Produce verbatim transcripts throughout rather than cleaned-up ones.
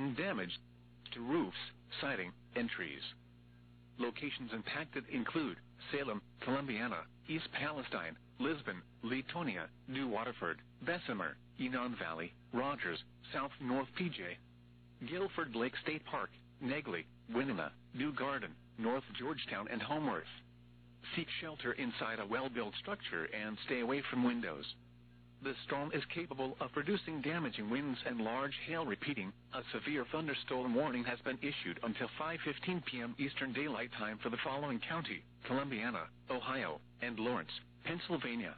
and damage to roofs, siding, and trees. Locations impacted include Salem, Columbiana, East Palestine, Lisbon, Leetonia, New Waterford, Bessemer, Enon Valley, Rogers, South North P J, Guilford Lake State Park, Negley, Winona, New Garden, North Georgetown, and Homeworth. Seek shelter inside a well-built structure and stay away from windows. The storm is capable of producing damaging winds and large hail. Repeating, a severe thunderstorm warning has been issued until five fifteen p m Eastern Daylight Time for the following county: Columbiana, Ohio, and Lawrence, Pennsylvania.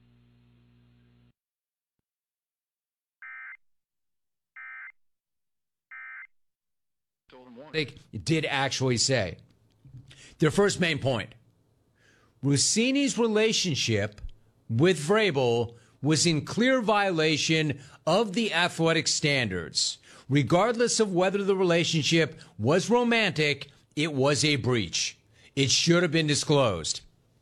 They did actually say their first main point: Rossini's relationship with Vrabel was in clear violation of the athletic standards. Regardless of whether the relationship was romantic, it was a breach. It should have been disclosed.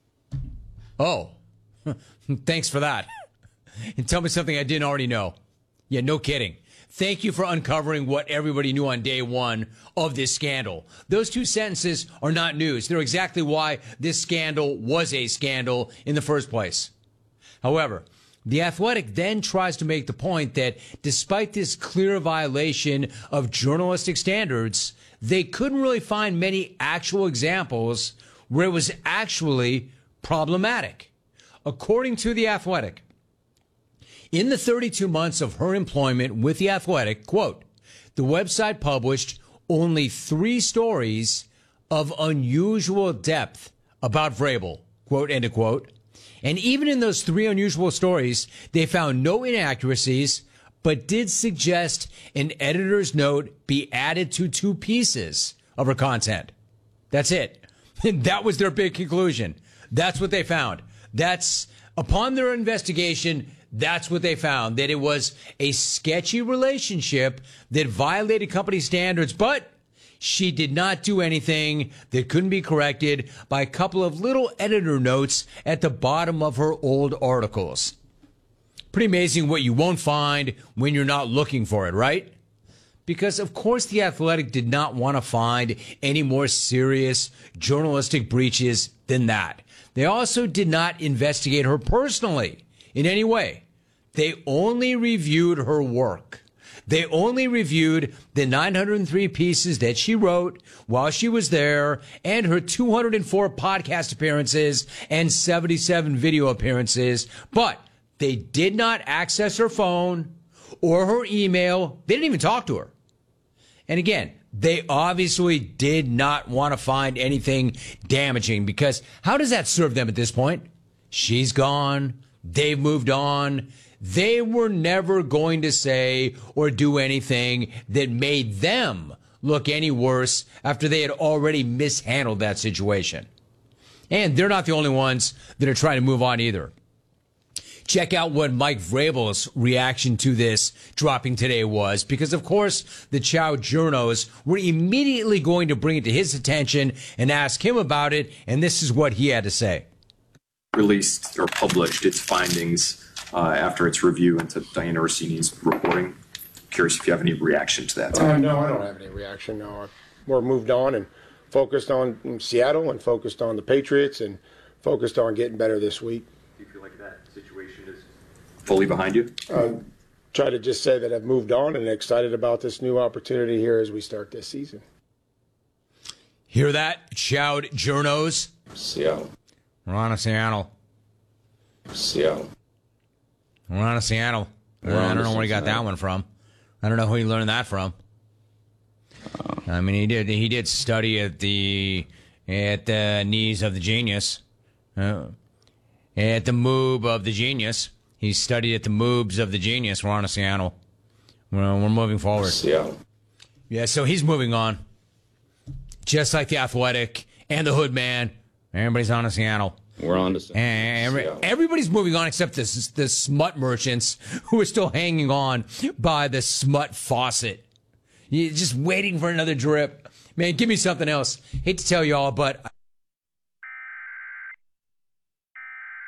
Oh, thanks for that. And tell me something I didn't already know. Yeah, no kidding. Thank you for uncovering what everybody knew on day one of this scandal. Those two sentences are not news. They're exactly why this scandal was a scandal in the first place. However, The Athletic then tries to make the point that despite this clear violation of journalistic standards, they couldn't really find many actual examples where it was actually problematic. According to The Athletic, in the thirty-two months of her employment with The Athletic, quote, the website published only three stories of unusual depth about Vrabel, quote, end of quote. And even in those three unusual stories, they found no inaccuracies, but did suggest an editor's note be added to two pieces of her content. That's it. That was their big conclusion. That's what they found. That's, upon their investigation, that's what they found, that it was a sketchy relationship that violated company standards, but she did not do anything that couldn't be corrected by a couple of little editor notes at the bottom of her old articles. Pretty amazing what you won't find when you're not looking for it, right? Because, of course, The Athletic did not want to find any more serious journalistic breaches than that. They also did not investigate her personally in any way. They only reviewed her work. They only reviewed the nine hundred three pieces that she wrote while she was there and her two hundred four podcast appearances and seventy-seven video appearances, but they did not access her phone or her email. They didn't even talk to her. And again, they obviously did not want to find anything damaging, because how does that serve them at this point? She's gone. They've moved on. They were never going to say or do anything that made them look any worse after they had already mishandled that situation. And they're not the only ones that are trying to move on either. Check out what Mike Vrabel's reaction to this dropping today was, because, of course, the Chow journos were immediately going to bring it to his attention and ask him about it, and this is what he had to say. Released or published its findings uh, after its review into Diana Rossini's reporting. Curious if you have any reaction to that. Uh, no, I don't have any reaction. No, we're moved on and focused on Seattle and focused on the Patriots and focused on getting better this week. Do you feel like that situation is fully behind you? Uh, try to just say that I've moved on and excited about this new opportunity here as we start this season. Hear that, Chowd journos? Seattle. We're on to Seattle. Seattle. We're on to Seattle. Uh, I don't know where he got that one from. I don't know who he learned that from. Uh, I mean, he did. He did study at the at the knees of the genius, uh, at the moob of the genius. He studied at the moobs of the genius. We're on to Seattle. We're, we're moving forward. Seattle. Yeah, so he's moving on, just like the Athletic and the Hood Man. Everybody's on to Seattle. We're on to and every, everybody's moving on except the, the smut merchants who are still hanging on by the smut faucet. You're just waiting for another drip. Man, give me something else. Hate to tell y'all, but...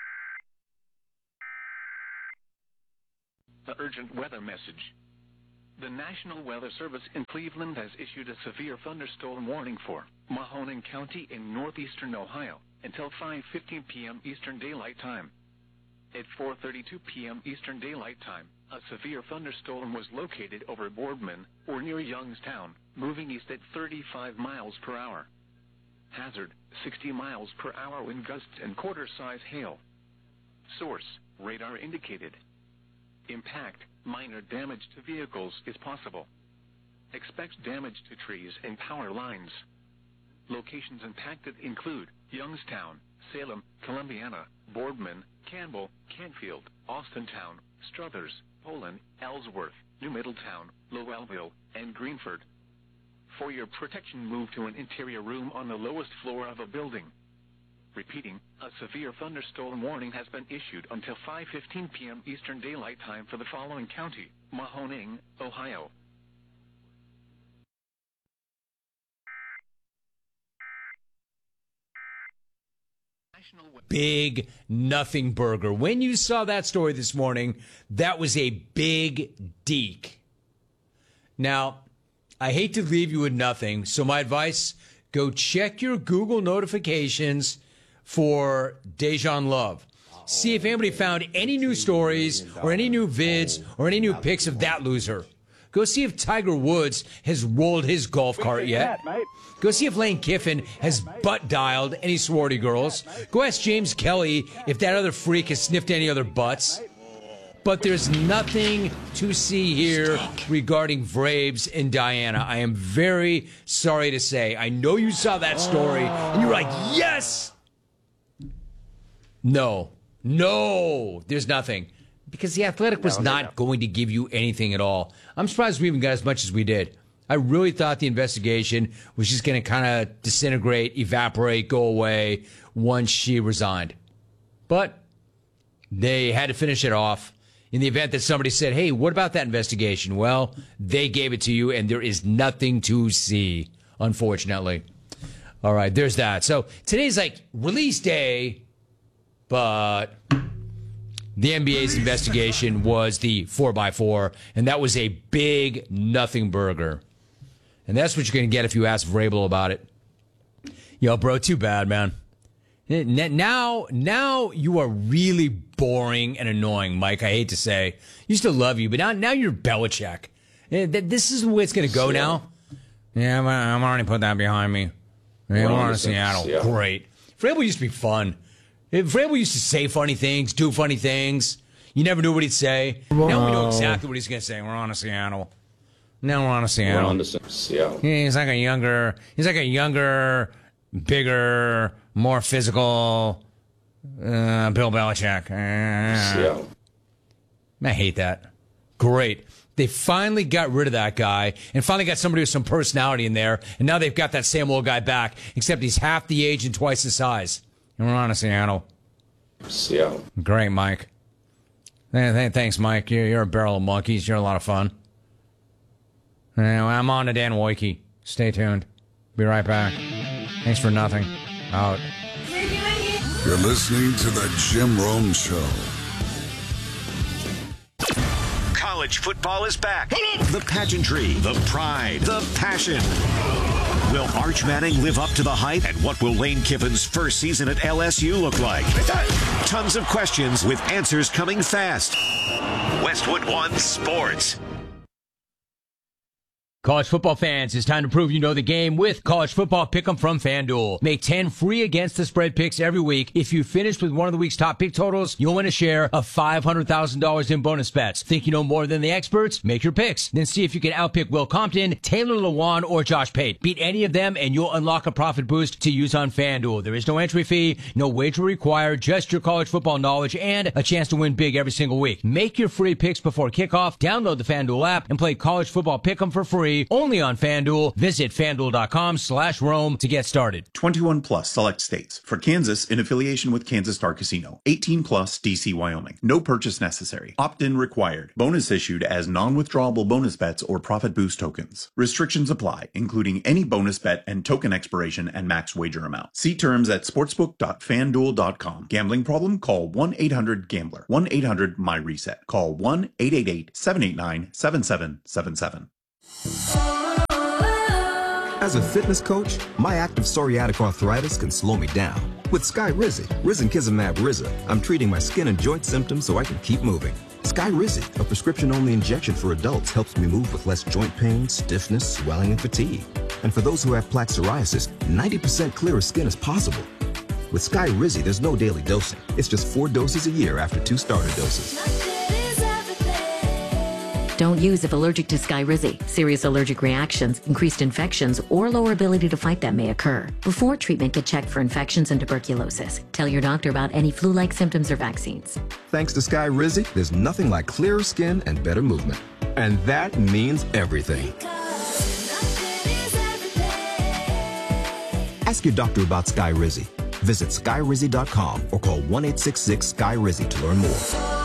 The urgent weather message. The National Weather Service in Cleveland has issued a severe thunderstorm warning for Mahoning County in northeastern Ohio until five fifteen p.m. Eastern Daylight Time. At four thirty-two p.m. Eastern Daylight Time, a severe thunderstorm was located over Boardman or near Youngstown, moving east at thirty-five miles per hour. Hazard, sixty miles per hour wind gusts and quarter-size hail. Source, radar indicated. Impact, minor damage to vehicles is possible. Expect damage to trees and power lines. Locations impacted include Youngstown, Salem, Columbiana, Boardman, Campbell, Canfield, Austintown, Struthers, Poland, Ellsworth, New Middletown, Lowellville, and Greenford. For your protection, move to an interior room on the lowest floor of a building. Repeating, a severe thunderstorm warning has been issued until five fifteen p.m. Eastern Daylight Time for the following county: Mahoning, Ohio. Big nothing burger. When you saw that story this morning, that was a big deke. Now, I hate to leave you with nothing, so my advice, go check your Google notifications for Dejan Love. See if anybody found any new stories or any new vids or any new pics of that loser. Go see if Tiger Woods has rolled his golf cart yet. Go see if Lane Kiffin has butt dialed any sorority girls. Go ask James Kelly if that other freak has sniffed any other butts. But there's nothing to see here regarding Vrabes and Diana. I am very sorry to say. I know you saw that story and you were like, yes! No. No. There's nothing. Because The Athletic was not going to give you anything at all. I'm surprised we even got as much as we did. I really thought the investigation was just going to kind of disintegrate, evaporate, go away once she resigned. But they had to finish it off. In the event that somebody said, hey, what about that investigation? Well, they gave it to you, and there is nothing to see, unfortunately. All right, there's that. So today's like release day, but the N B A's investigation was the four by four, and that was a big nothing burger. And that's what you're going to get if you ask Vrabel about it. Yo, bro, too bad, man. Now, now you are really boring and annoying, Mike. I hate to say. Used to love you, but now, now you're Belichick. This is the way it's going to go now. Yeah, I'm already put that behind me. Yeah, we're on to Seattle. Seattle. Great. Vrabel used to be fun. Vrabel used to say funny things, do funny things. You never knew what he'd say. Now we know exactly what he's going to say. We're on to Seattle. Now we're on to Seattle. We're on to Seattle. Yeah, he's like a younger, he's like a younger, bigger, more physical uh, Bill Belichick. Uh, Seattle. I hate that. Great. They finally got rid of that guy and finally got somebody with some personality in there. And now they've got that same old guy back, except he's half the age and twice the size. And we're on to Seattle. Seattle. Great, Mike. Thanks, Mike. You're, you're a barrel of monkeys. You're a lot of fun. I'm on to Dan Woike. Stay tuned. Be right back. Thanks for nothing. Out. You're listening to the Jim Rome Show. College football is back. The pageantry, the pride, the passion. Will Arch Manning live up to the hype? And what will Lane Kiffin's first season at L S U look like? Tons of questions with answers coming fast. Westwood One Sports. College football fans, it's time to prove you know the game with College Football Pick'em from FanDuel. Make ten free against the spread picks every week. If you finish with one of the week's top pick totals, you'll win a share of five hundred thousand dollars in bonus bets. Think you know more than the experts? Make your picks. Then see if you can outpick Will Compton, Taylor Lewan, or Josh Pate. Beat any of them and you'll unlock a profit boost to use on FanDuel. There is no entry fee, no wager required, just your college football knowledge and a chance to win big every single week. Make your free picks before kickoff. Download the FanDuel app and play College Football Pick'em for free free, only on FanDuel. Visit FanDuel.com slash Rome to get started. twenty-one plus select states. For Kansas, in affiliation with Kansas Star Casino. eighteen plus D C, Wyoming. No purchase necessary. Opt-in required. Bonus issued as non-withdrawable bonus bets or profit boost tokens. Restrictions apply, including any bonus bet and token expiration and max wager amount. See terms at sportsbook dot fan duel dot com. Gambling problem? Call one eight hundred gambler. one eight hundred M Y reset. Call one eight eight eight seven eight nine seven seven seven seven. As a fitness coach, my active psoriatic arthritis can slow me down. With Skyrizi, Risankizumab Riza, I'm treating my skin and joint symptoms so I can keep moving. Skyrizi, a prescription-only injection for adults, helps me move with less joint pain, stiffness, swelling, and fatigue. And for those who have plaque psoriasis, ninety percent clearer skin is possible. With Skyrizi, there's no daily dosing. It's just four doses a year after two starter doses. Don't use if allergic to Skyrizi. Serious allergic reactions, increased infections, or lower ability to fight them may occur. Before treatment, get checked for infections and tuberculosis. Tell your doctor about any flu-like symptoms or vaccines. Thanks to Skyrizi, there's nothing like clearer skin and better movement. And that means everything. Ask your doctor about Skyrizi. Visit Skyrizi dot com or call one eight six six Skyrizi to learn more.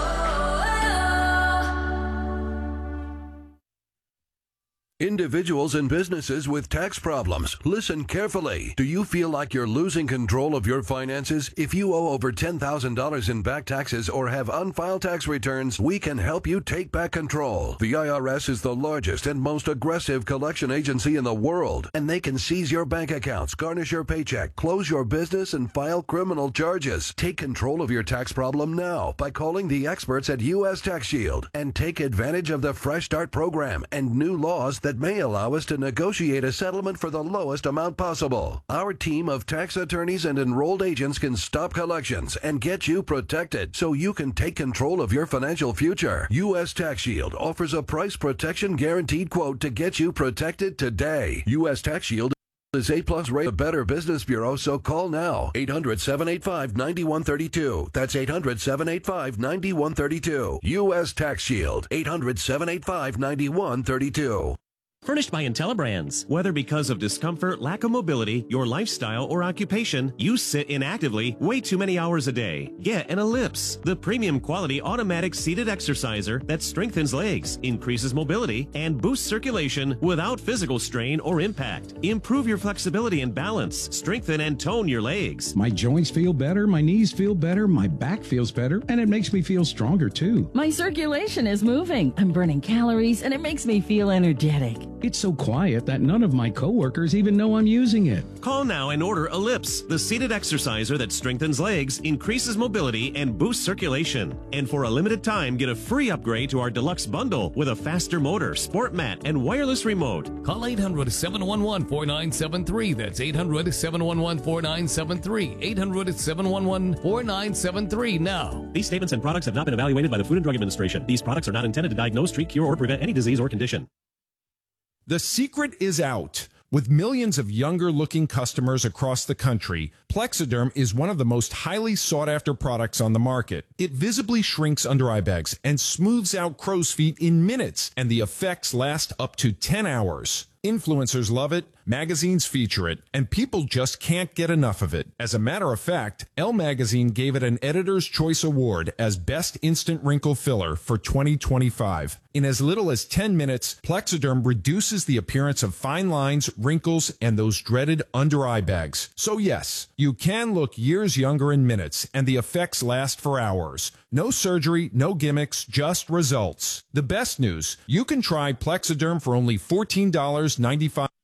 Individuals and businesses with tax problems, listen carefully. Do you feel like you're losing control of your finances? If you owe over ten thousand dollars in back taxes or have unfiled tax returns, we can help you take back control. The I R S is the largest and most aggressive collection agency in the world, and they can seize your bank accounts, garnish your paycheck, close your business, and file criminal charges. Take control of your tax problem now by calling the experts at U S Tax Shield and take advantage of the Fresh Start program and new laws that may allow us to negotiate a settlement for the lowest amount possible. Our team of tax attorneys and enrolled agents can stop collections and get you protected so you can take control of your financial future. U S Tax Shield offers a price protection guaranteed quote to get you protected today. U S Tax Shield is A plus rated Better Business Bureau, so call now. eight hundred, seven eight five, nine one three two. That's eight hundred, seven eight five, nine one three two. U S Tax Shield. eight hundred, seven eight five, nine one three two. Furnished by IntelliBrands. Whether because of discomfort, lack of mobility, your lifestyle, or occupation, you sit inactively way too many hours a day. Get an Ellipse, the premium quality automatic seated exerciser that strengthens legs, increases mobility, and boosts circulation without physical strain or impact. Improve your flexibility and balance, strengthen and tone your legs. My joints feel better, my knees feel better, my back feels better, and it makes me feel stronger too. My circulation is moving. I'm burning calories, and it makes me feel energetic. It's so quiet that none of my coworkers even know I'm using it. Call now and order Ellipse, the seated exerciser that strengthens legs, increases mobility, and boosts circulation. And for a limited time, get a free upgrade to our deluxe bundle with a faster motor, sport mat, and wireless remote. Call eight hundred, seven one one, four nine seven three. That's eight hundred, seven one one, four nine seven three. eight hundred, seven one one, four nine seven three now. These statements and products have not been evaluated by the Food and Drug Administration. These products are not intended to diagnose, treat, cure, or prevent any disease or condition. The secret is out. With millions of younger-looking customers across the country, Plexiderm is one of the most highly sought-after products on the market. It visibly shrinks under-eye bags and smooths out crow's feet in minutes, and the effects last up to ten hours. Influencers love it, magazines feature it, and people just can't get enough of it. As a matter of fact, Elle Magazine gave it an Editor's Choice Award as Best Instant Wrinkle Filler for twenty twenty-five. In as little as ten minutes, Plexiderm reduces the appearance of fine lines, wrinkles, and those dreaded under-eye bags. So yes, you can look years younger in minutes, and the effects last for hours. No surgery, no gimmicks, just results. The best news, you can try Plexiderm for only fourteen dollars and ninety-five cents.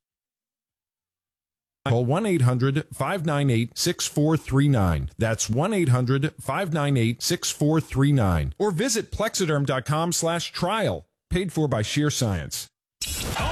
Call one eight hundred, five nine eight, six four three nine. That's one eight hundred, five nine eight, six four three nine. Or visit plexiderm dot com slash trial. Paid for by Sheer Science.